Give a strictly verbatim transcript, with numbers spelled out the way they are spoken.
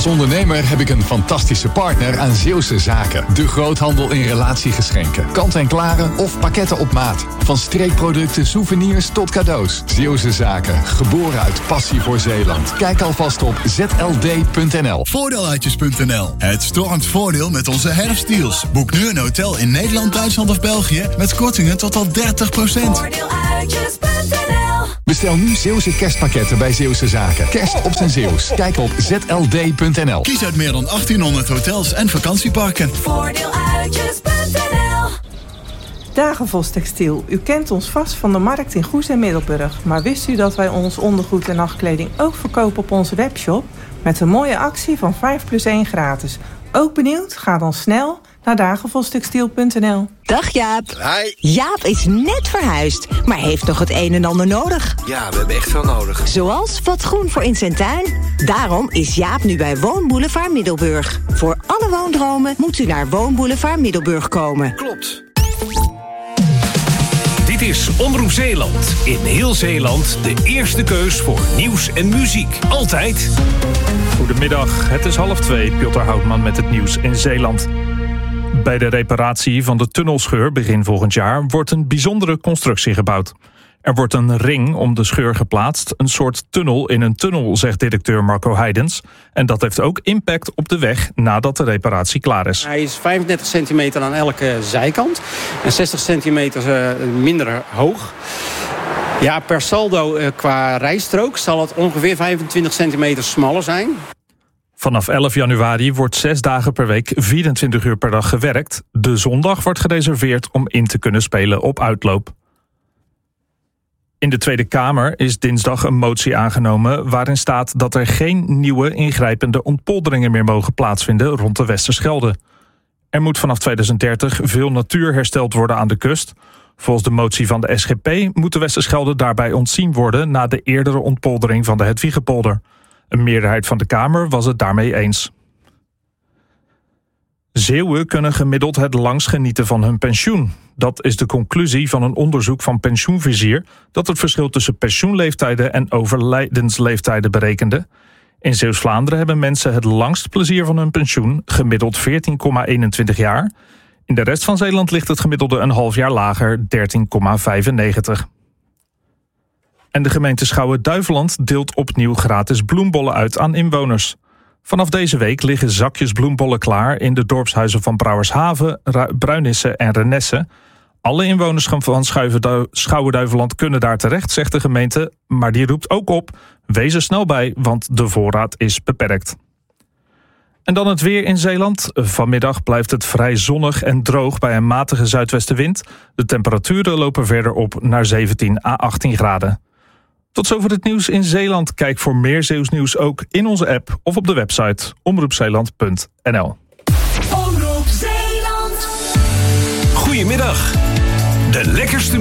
Als ondernemer heb ik een fantastische partner aan Zeeuwse Zaken. De groothandel in relatiegeschenken. Kant-en-klare of pakketten op maat. Van streekproducten, souvenirs tot cadeaus. Zeeuwse Zaken. Geboren uit passie voor Zeeland. Kijk alvast op z l d punt n l. Voordeeluitjes punt n l. Het stormt voordeel met onze herfstdeals. Boek nu een hotel in Nederland, Duitsland of België met kortingen tot al dertig procent. Voordeeluitjes punt n l. Bestel nu Zeeuwse kerstpakketten bij Zeeuwse Zaken. Kerst op zijn Zeeuws. Kijk op z l d punt n l. Kies uit meer dan achttienhonderd hotels en vakantieparken. Voordeeluitjes punt n l. Dagenvos Textiel. U kent ons vast van de markt in Goes en Middelburg. Maar wist u dat wij ons ondergoed en nachtkleding ook verkopen op onze webshop? Met een mooie actie van vijf plus één gratis. Ook benieuwd? Ga dan snel naar dagenvostextiel punt n l. Dag Jaap. Hi. Jaap is net verhuisd, maar heeft nog het een en ander nodig. Ja, we hebben echt veel nodig. Zoals wat groen voor in zijn tuin. Daarom is Jaap nu bij Woonboulevard Middelburg. Voor alle woondromen moet u naar Woonboulevard Middelburg komen. Klopt. Dit is Omroep Zeeland. In heel Zeeland de eerste keus voor nieuws en muziek. Altijd. Goedemiddag, het is half twee. Piotr Houtman met het nieuws in Zeeland. Bij de reparatie van de tunnelscheur begin volgend jaar wordt een bijzondere constructie gebouwd. Er wordt een ring om de scheur geplaatst, een soort tunnel in een tunnel, zegt directeur Marco Heidens. En dat heeft ook impact op de weg nadat de reparatie klaar is. Hij is vijfendertig centimeter aan elke zijkant en zestig centimeter minder hoog. Ja, per saldo qua rijstrook zal het ongeveer vijfentwintig centimeter smaller zijn. Vanaf elf januari wordt zes dagen per week vierentwintig uur per dag gewerkt. De zondag wordt gereserveerd om in te kunnen spelen op uitloop. In de Tweede Kamer is dinsdag een motie aangenomen waarin staat dat er geen nieuwe ingrijpende ontpolderingen meer mogen plaatsvinden rond de Westerschelde. Er moet vanaf tweeduizend dertig veel natuur hersteld worden aan de kust. Volgens de motie van de S G P moet de Westerschelde daarbij ontzien worden na de eerdere ontpoldering van de Hedwiegepolder. Een meerderheid van de Kamer was het daarmee eens. Zeeuwen kunnen gemiddeld het langst genieten van hun pensioen. Dat is de conclusie van een onderzoek van Pensioenvizier dat het verschil tussen pensioenleeftijden en overlijdensleeftijden berekende. In Zeeuws-Vlaanderen hebben mensen het langst plezier van hun pensioen, gemiddeld veertien komma eenentwintig jaar. In de rest van Zeeland ligt het gemiddelde een half jaar lager, dertien komma vijfennegentig. En de gemeente Schouwen-Duiveland deelt opnieuw gratis bloembollen uit aan inwoners. Vanaf deze week liggen zakjes bloembollen klaar in de dorpshuizen van Brouwershaven, Bruinisse en Renesse. Alle inwoners van Schouwen-Duiveland kunnen daar terecht, zegt de gemeente. Maar die roept ook op, wees er snel bij, want de voorraad is beperkt. En dan het weer in Zeeland. Vanmiddag blijft het vrij zonnig en droog bij een matige zuidwestenwind. De temperaturen lopen verder op naar zeventien à achttien graden. Tot zover het nieuws in Zeeland. Kijk voor meer Zeeuws nieuws ook in onze app of op de website omroep zeeland punt n l. Omroep Zeeland. Goedemiddag. De lekkerste